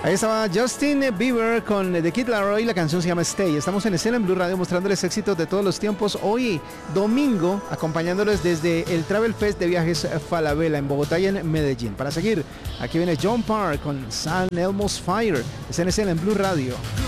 Ahí estaba Justin Bieber con The Kid Laroi, la canción se llama Stay. Estamos en escena en Blue Radio mostrándoles éxitos de todos los tiempos. Hoy, domingo, acompañándoles desde el Travel Fest de Viajes Falabella en Bogotá y en Medellín. Para seguir, aquí viene John Parr con San Elmo's Fire. Es en escena en Blue Radio.